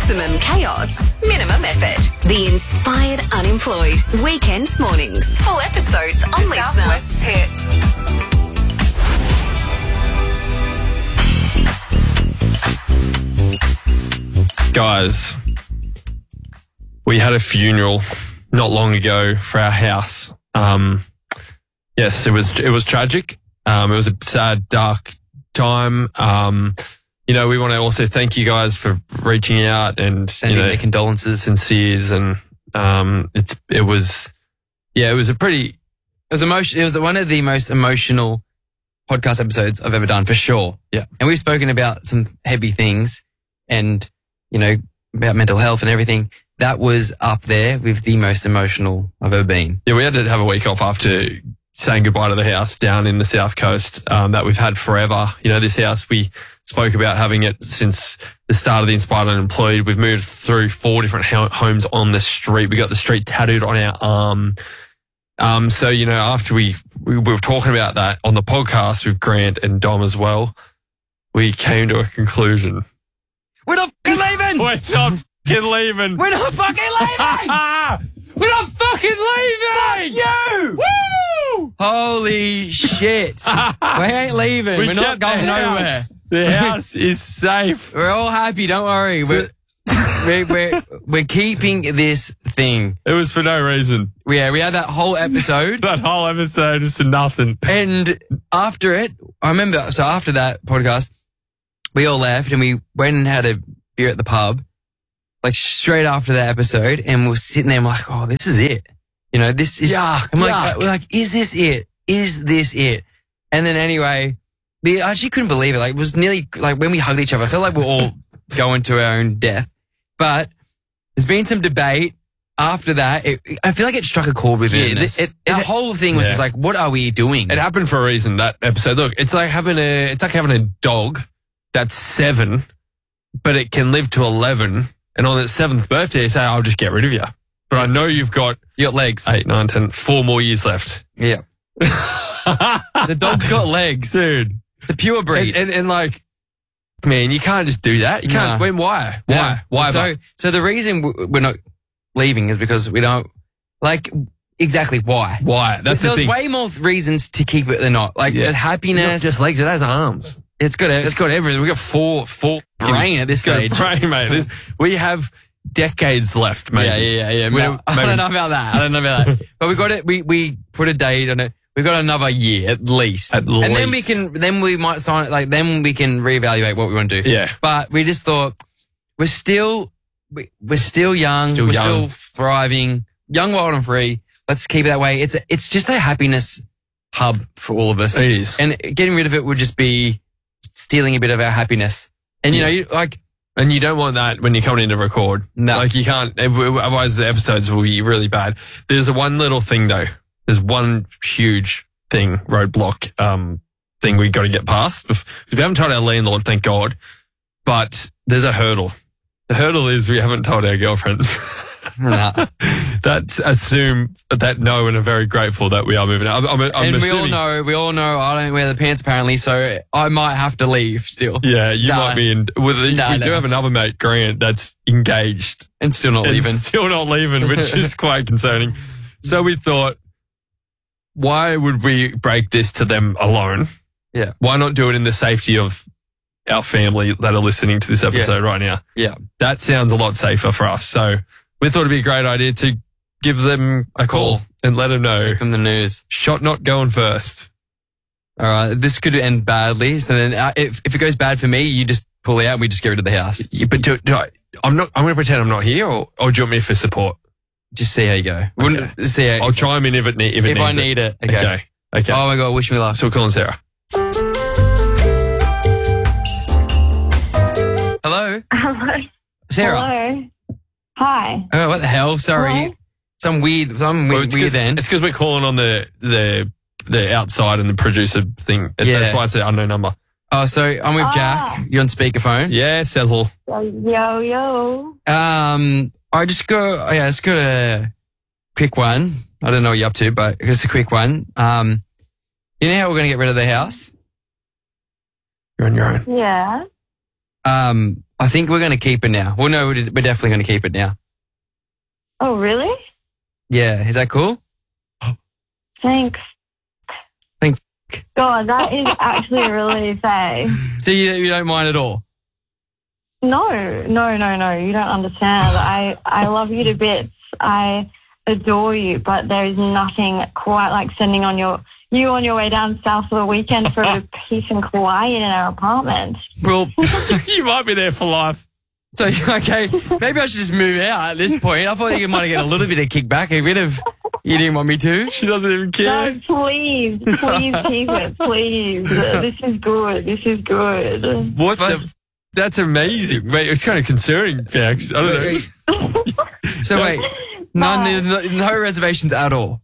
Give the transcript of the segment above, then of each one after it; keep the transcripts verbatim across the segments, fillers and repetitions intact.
Maximum chaos, minimum effort. The Inspired Unemployed. Weekend mornings. Full episodes on Listener. Southwest's hit. Guys, we had a funeral not long ago for our house. Um, yes, it was it was tragic. Um, it was a sad, dark time. Um, you know, we want to also thank you guys for reaching out and sending you know, their condolences, sinceres, and um, it's it was yeah, it was a pretty. It was emotion. It was one of the most emotional podcast episodes I've ever done, for sure. Yeah, and we've spoken about some heavy things, and you know, about mental health and everything. That was up there with the most emotional I've ever been. Yeah, we had to have a week off after saying goodbye to the house down in the South Coast um, that we've had forever. You know, this house, we spoke about having it since the start of the Inspired Unemployed. We've moved through four different ho- homes on the street. We got the street tattooed on our arm. Um, so, you know, after we, we were talking about that on the podcast with Grant and Dom as well, we came to a conclusion. We're not fucking leaving! We're not fucking leaving! We're not fucking leaving! We're not fucking leaving! Fuck you! Woo! Holy shit. We ain't leaving. We We're not kept going the nowhere. house. The house is safe. We're all happy. Don't worry. We're, we're, we're, we're keeping this thing. It was for no reason. Yeah, we had that whole episode. That whole episode is for nothing. And after it, I remember, so after that podcast, we all left and we went and had a beer at the pub, like straight after that episode, and we we're sitting there and we're like, oh, this is it. You know, this is, yuck, I'm yuck. like, we're like, is this it? Is this it? And then anyway, we actually couldn't believe it. Like, it was nearly, like, when we hugged each other, I felt like we're all going to our own death. But there's been some debate after that. It, I feel like it struck a chord within Yeah, us. it- The it- whole thing was yeah. just like, what are we doing? It happened for a reason, that episode. Look, it's like having a, it's like having a dog that's seven, but it can live to eleven. And on its seventh birthday, you say, I'll just get rid of you. But I know you've got You got legs. eight, nine, ten, four more years left. Yeah. The dog's got legs. Dude. It's a pure breed. And, and, and like, man, you can't just do that. You can't. No. When, why? Why? No. Why? So, so the reason w- we're not leaving is because we don't, like, exactly why. Why? That's the There's thing. way more reasons to keep it than not. Like, Yeah. with happiness. Not just legs, it has arms. It's got a, It's got everything. We've got four, four brain at this it's got a stage. brain, mate. This- we have decades left, mate. Yeah, yeah, yeah, yeah. We No, don't- I maybe- don't know about that. I don't know about that. But we got it. We we put a date on it. We got another year at least. At and then we least. can. Then we might sign it. Like then we can reevaluate what we want to do. Yeah. But we just thought we're still we, we're still young. Still we're young. still thriving. Young, wild, and free. Let's keep it that way. It's a, it's just a happiness hub for all of us. It is. And getting rid of it would just be stealing a bit of our happiness. And you Yeah. know, you, like. And you don't want that when you're coming in to record. No. Like you can't, otherwise the episodes will be really bad. There's a one little thing though. There's one huge thing, roadblock, um, thing we got to get past. We haven't told our landlord, thank God, but there's a hurdle. The hurdle is we haven't told our girlfriends. Nah. That assume that no, and are very grateful that we are moving out. I'm, I'm, I'm and we all assuming- know, we all know I don't wear the pants apparently, so I might have to leave still. Yeah, you No. might be in. With, No, we no. do have another mate, Grant, that's engaged. And still not and leaving. still not leaving, which is quite concerning. So we thought, why would we break this to them alone? Yeah. Why not do it in the safety of our family that are listening to this episode right now? Yeah. That sounds a lot safer for us. So we thought it'd be a great idea to give them a call and let them know. From the news. Shot not going first. All right. This could end badly. So then uh, if, if it goes bad for me, you just pull out and we just get rid of the house. Yeah, but do, do I, I'm not. I'm going to pretend I'm not here, or, or do you want me for support? Just see how you go. Wouldn't- See how, I'll chime in if it need, if it if I needs need it. Okay. Okay. Okay. Oh my God. Wish me luck. So we're calling Sarah. Hello? Hello. Sarah. Hello. Hi. Oh, what the hell? Sorry. Hello? Some weird, some Well, weird, it's weird 'cause- end. It's because we're calling on the the the outside and the producer thing. Yeah. That's why it's an unknown number. Oh, so I'm with Ah. Jack. You're on speakerphone. Yeah, Sezzle. Yo, yo. Um, I just got, oh yeah, just got a quick one. I don't know what you're up to, but just a quick one. Um, you know how we're going to get rid of the house? You're on your own. Yeah. Um, I think we're going to keep it now. Well, no, we're we're definitely going to keep it now. Oh, really? Yeah, is that cool? Thanks. Thanks. God, that is actually a relief, eh? So you, you don't mind at all? No, no, no, no. You don't understand. I, I love you to bits. I adore you, but there is nothing quite like sending on your you on your way down south for the weekend for a peace and quiet in our apartment. Well, You might be there for life. so, okay, maybe I should just move out at this point. I thought you might get a little bit of kickback, a bit of, you didn't want me to? She doesn't even care. No, please, please keep it, please. This is good. This is good. What the? That's amazing. Mate, it's kind of concerning, Fax. I don't know. So wait, none, no, no reservations at all?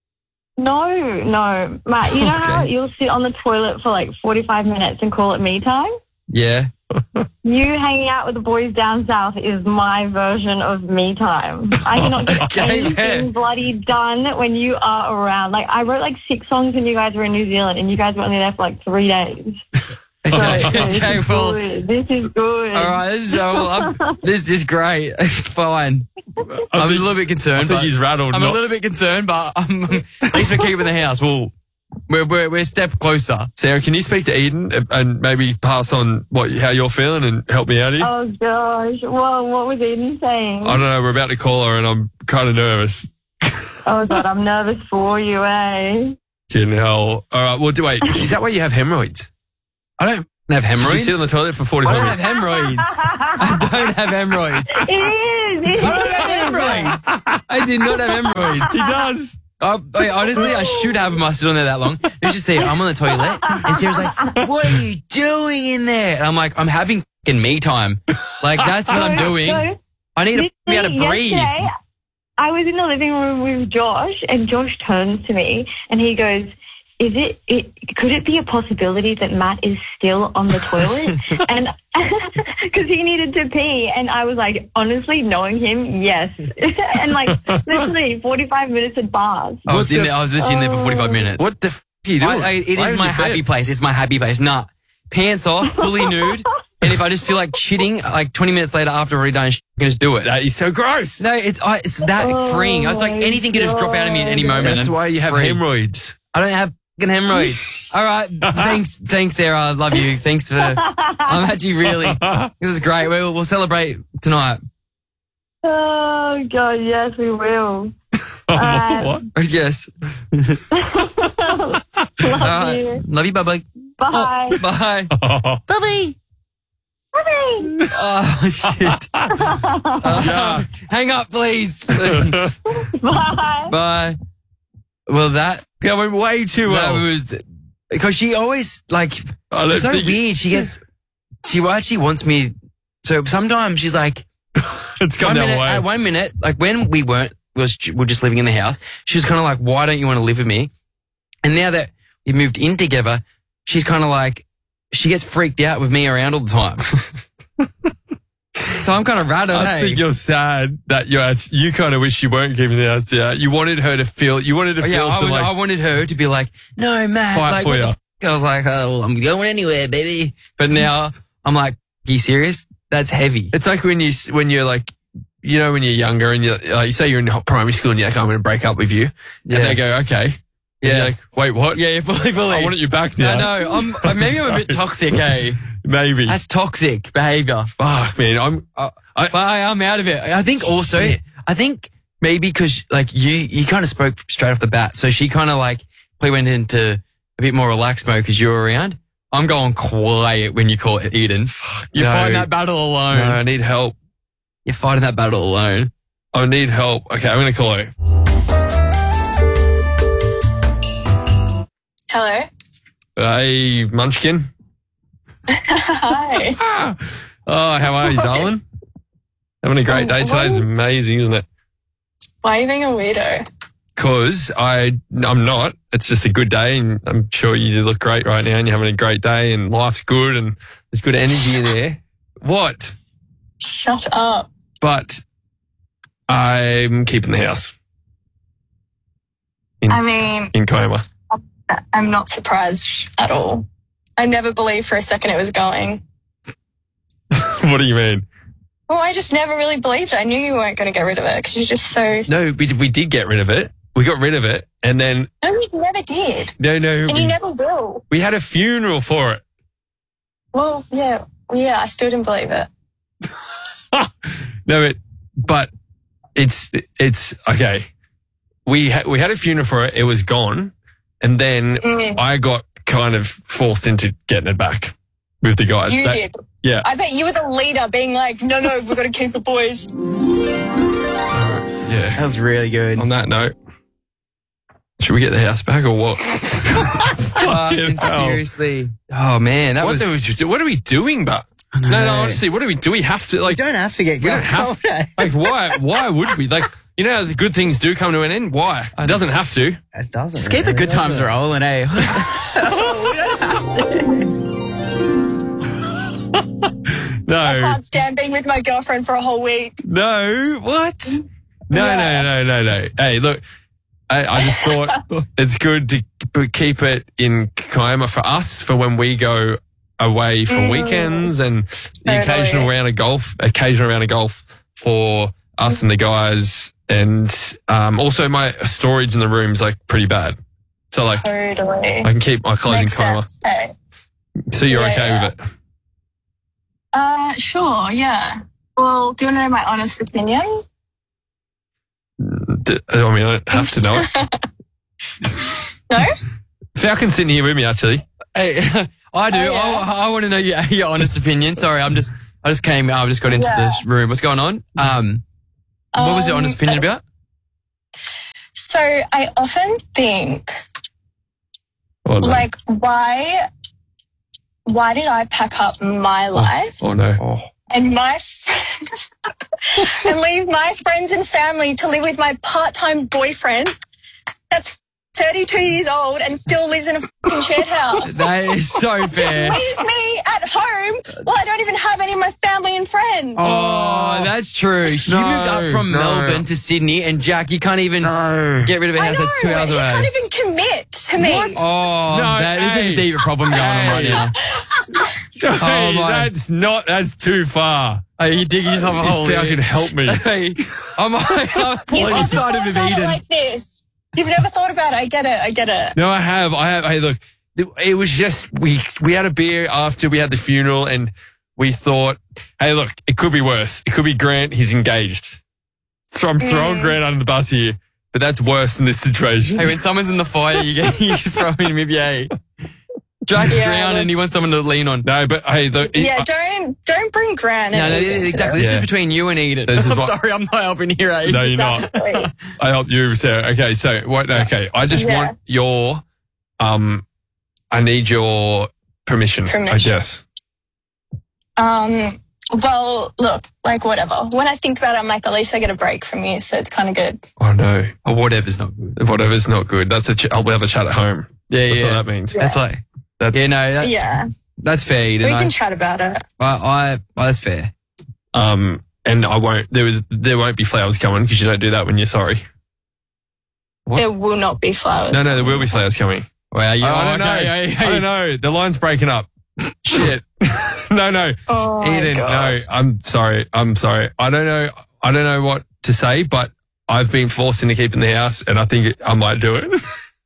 No, no, Matt. You know how Okay. you'll sit on the toilet for like forty-five minutes and call it me time? Yeah. You hanging out with the boys down south is my version of me time. I cannot get Okay, anything man. bloody done when you are around. Like, I wrote like six songs when you guys were in New Zealand, and you guys were only there for like three days. Okay, So, this okay, is well, good. This is good. all right, this is, well, I'm, this is great. Fine. I'm a little bit concerned. I think but he's rattled. I'm not- a little bit concerned, but um, at least we're keeping the house. Well, we're, we're, we're a step closer. Sarah, can you speak to Eden and maybe pass on what how you're feeling and help me out here? Oh, gosh. Well, what was Eden saying? I don't know. We're about to call her and I'm kind of nervous. Oh, God, I'm nervous for you, eh? Kidding hell. All right. Well, do, wait. Is that why you have hemorrhoids? I don't have Did you hemorrhoids. sit on the toilet for I forty-five don't have minutes? hemorrhoids. I don't have hemorrhoids. It is. It I don't have hemorrhoids. I did not have hemorrhoids. He does. I, wait, honestly, I should have them. I stood on there that long. You should see, I'm on the toilet, and Sarah's like, "What are you doing in there?" And I'm like, "I'm having fucking me time. Like that's what I'm doing. So, I need to be able to breathe." yesterday, I was in the living room with Josh, and Josh turns to me and he goes, "Is it? It could it be a possibility that Matt is still on the toilet?" And because he needed to pee, and I was like, honestly, knowing him, yes. And like literally, forty-five minutes had passed. I was in there. I was literally in there for forty-five minutes. What the f are you doing? I, I, it Why is in my your happy bed? place. It's my happy place. Nah, pants off, fully nude, and if I just feel like shitting, like twenty minutes later after I've already done, shit, I can just do it. That is so gross. No, it's I, it's that Oh freeing. I was like, my anything could just drop out of me at any God. moment. That's and why it's you have free. hemorrhoids. I don't have fucking hemorrhoids. All right, thanks, thanks, Sarah. I love you. Thanks for. I'm actually really. This is great. We'll we'll celebrate tonight. Oh God, yes, we will. Uh, What? Yes. Love All right. you. Love you. Bye bye. Bye. Bye. Oh, Bye. Bye. Oh shit. Uh, hang up, please. Bye. Bye. Well, that going way too that well. was because she always like I don't it's so think weird. She gets she actually wants me. So sometimes she's like it's one gone down minute, way. at one minute, like when we weren't we was we were just living in the house. She was kind of like, "Why don't you want to live with me?" And now that we moved in together, she's kind of like she gets freaked out with me around all the time. So I'm kind of rattled. I hey? think you're sad that you act- you kind of wish you weren't keeping the house out. You wanted her to feel. You wanted to Oh, feel yeah, I, some was- like I wanted her to be like, "No, Matt, Fight like for what the ya. f-? I was like, "Oh, well, I'm going anywhere, baby." But now I'm like, "Are you serious? That's heavy." it's like when you when you're like you know when you're younger and you like you say you're in primary school and you're like I'm going to break up with you Yeah. and they go okay and Yeah. you're like wait what Yeah, you're fully, fully. I wanted you back now. I know. I'm, uh, maybe I'm a bit toxic, eh? Maybe That's toxic behavior. fuck man I'm Uh, but I, I'm out of it. I think also, I think maybe because like you, you kind of spoke straight off the bat. So she kind of like probably went into a bit more relaxed mode because you were around. I'm going quiet when you call it Eden. You're No. fighting that battle alone. no, I need help. You're fighting that battle alone. I need help. Okay, I'm going to call her. Hello. Hey, Munchkin. Hi. Oh, how are you, darling? Having a great day. Today's amazing, isn't it? Why are you being a weirdo? Because I, I'm not. It's just a good day, and I'm sure you look great right now, and you're having a great day, and life's good, and there's good energy in there. What? Shut up. But I'm keeping the house in, I mean, in coma. I'm not surprised at all. I never believed for a second it was going. What do you mean? Well, I just never really believed it. I knew you weren't going to get rid of it because you're just so... No, we, we did get rid of it. We got rid of it and then... No, you never did. No, no. And we, you never will. we had a funeral for it. Well, yeah. Yeah, I still didn't believe it. No, but, but it's, it's, okay. We, ha- we had a funeral for it. It was gone. And then Mm. I got kind of forced into getting it back with the guys. You That- did. Yeah. I bet you were the leader being like, no, no, we've got to keep the boys. Yeah. That was really good. On that note, should we get the house back or what? Fucking hell. seriously. Oh, man. That What, was... do we do? What are we doing, but? No, no, honestly, what do we do? We have to, You like, don't have to get we going. don't have like, why, why would we? Like, you know, how the good things do come to an end. Why? It doesn't have to. It doesn't. Just keep the good times rolling, eh? No, I can't stand being with my girlfriend for a whole week. no, what? No, no, no, no, no. Hey, look, I, I just thought it's good to k- keep it in Kiama for us for when we go away for weekends and the Totally. occasional round of golf, occasional round of golf for us and the guys. And um, also my storage in the room is like pretty bad. So like Totally. I can keep my clothes in Makes Kiama. sense. Hey. So you're Yeah, okay yeah. with it? Uh, sure, yeah. Well, do you want to know my honest opinion? D- I mean, I don't have to know it. No? Falcon's sitting here with me, actually. Hey, I do. Oh, yeah? I, I want to know your, your honest opinion. Sorry, I'm just, I just came, I just got into Yeah. this room. What's going on? Um, what was your Um, honest opinion about? So I often think, Oh, no. like, why, why did I pack up my life Oh, no. and my friends and leave my friends and family to live with my part-time boyfriend that's thirty-two years old and still lives in a fucking shared house? That is so fair. Leave me at home while I don't even have any of my family and friends. Oh, that's true. She No, moved up from no. Melbourne to Sydney, and Jack, you can't even No. get rid of a I house know, that's two hours he away. can't even commit to me. Oh, No, that, this is hey. a deeper problem going on right Hey. now. Hey, my. that's not, that's too far. Oh, you dig yourself a hole. If I here. can help me. Hey, I'm, I'm You've never side thought of about it Eden. like this. You've never thought about it. I get it. I get it. No, I have. I have. Hey, look, it was just, we, we had a beer after we had the funeral and we thought, hey, look, it could be worse. It could be Grant. He's engaged. So I'm throwing Grant under the bus here, but that's worse than this situation. Hey, when someone's in the fire, you get you throw him maybe. Hey, Jack's Yeah, drowning. look- He wants someone to lean on. no, but hey, the, it- Yeah, don't don't bring Grant. No, no, into exactly. this. This Yeah. is between you and Eden. This is I'm what- sorry, I'm not helping here, eh? no, you're not. Exactly. I helped you, Sarah. Okay, so what? No, okay, I just Yeah. want your, um, I need your permission. I Permission. guess. Um. Well, look, like whatever. When I think about it, I'm like, at least I get a break from you, so it's kind of good. Oh no, Or whatever's not good. whatever's not good. That's a. Ch- I'll have a chat at home. Yeah, That's yeah. what that means. That's like, That's yeah, no, that, Yeah, that's fair, Eden. we I, can chat about it. I, I, oh, that's fair. um, and I won't. There was. There won't be flowers coming because you don't do that when you're sorry. What? There will not be flowers. No, no, there will be flowers coming. Well, you, Oh, I don't know. okay, hey, I don't know. The line's breaking up. Shit. no, no. Oh my Eden, no, gosh. I'm sorry. I'm sorry. I don't know. I don't know what to say, but I've been forced into keeping the house, and I think it, I might do it.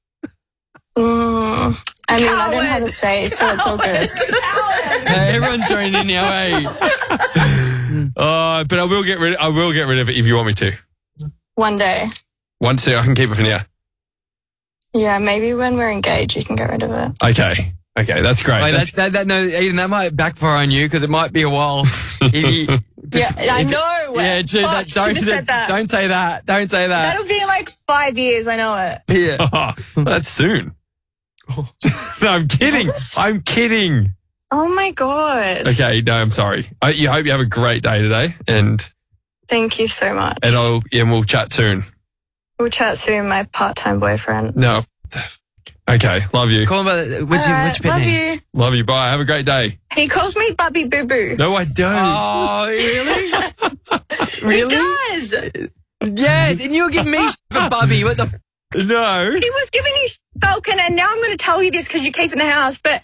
Mm, I mean, I don't have a say, so it's all good. Hey, everyone's joining in now, eh? uh, but I will get rid. I will get rid of it if you want me to. One day. Once I can keep it for now. Yeah, maybe when we're engaged, you can get rid of it. Okay. Okay, that's great. Wait, That's- that's, that, that, no, Eden, that might backfire on you because it might be a while. If you, Yeah, I if- know. yeah, true, Fuck, that, don't, should've said that. don't say that. Don't say that. That'll be in like five years. I know it. Yeah. that's soon. no, I'm kidding. I'm kidding. Oh my god. Okay, no, I'm sorry. I you hope you have a great day today, and Thank you so much. and I'll and we'll chat soon. We'll chat soon. My part-time boyfriend. No. Okay, love you. Call him by the, what's, All your, right, what's your pet love name? you. Love you. Bye. Have a great day. He calls me Bubby Boo Boo. No, I don't. Oh, really? really? He does. Yes, and you're giving me shit for Bubby. What the f- No. He was giving you Falcon, and now I'm going to tell you this because you keep in the house. But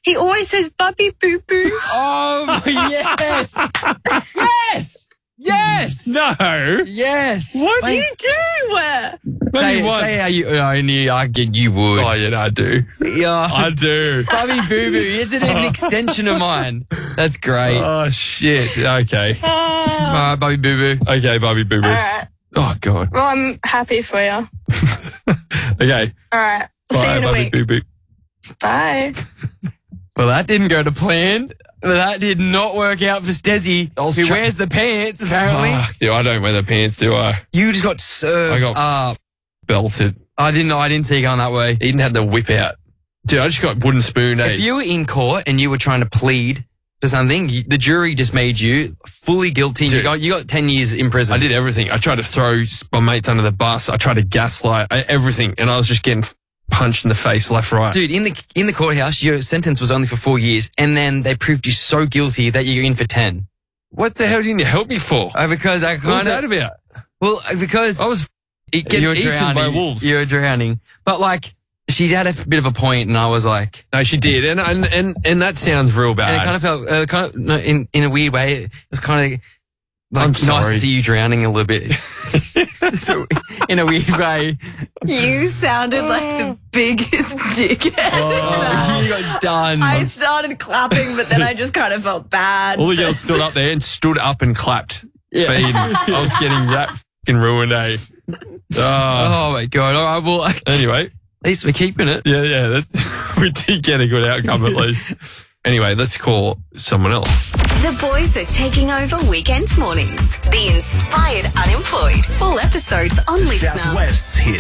He always says, Bubby Boo Boo. Oh, yes. Yes. Yes. No. Yes. What? Wait, You do. say, once. say how you, I knew, I get you would. Oh, yeah, no, I do. Yeah. I do. Bubby Boo Boo. Isn't it an extension of mine? That's great. All Oh, shit. Okay. Oh. right, Bubby Boo Boo. Okay, Bobby Boo Boo. All right. Oh, God. Well, I'm happy for you. Okay. All right. See you Bye, in a Bobby week. Boo Boo. Bye. Well, that didn't go to plan. That did not work out for Stezzy, was who try- wears the pants, apparently. Fuck, dude, I don't wear the pants, do I? You just got served I got up. belted. I didn't know. I didn't see you going that way. Eden had the whip out. Dude, I just got wooden spoon, eh? If you were in court and you were trying to plead for something, you, the jury just made you fully guilty. You Dude. got you got ten years in prison. I did everything. I tried to throw my mates under the bus. I tried to gaslight, I, everything. And I was just getting punched in the face left, right. Dude, in the in the courthouse, your sentence was only for four years, and then they proved you so guilty that you're in for ten. What the hell didn't you help me for? Uh, because I What was kind that of about? well, uh, because I was getting you're eaten drowning. by wolves. You're drowning, but like she had a f- bit of a point, and I was like, No, she did. And, and, and, and that sounds real bad. and it kind of felt uh, kind of no, in in a weird way. It was kind of like I'm nice sorry. to see you drowning a little bit. So in a weird way, You sounded like the biggest dickhead. oh, you got done. I started clapping, but then I just kind of felt bad. All the girls stood up there and stood up and clapped for Eden. I was getting that fucking ruined, eh? Ah. Oh my god! All right, well, at Anyway, least we're keeping it. yeah, yeah, that's, we did get a good outcome at least. Anyway, let's call someone else. The boys are taking over weekend mornings. The Inspired Unemployed. Full episodes on Listener. Southwest's hit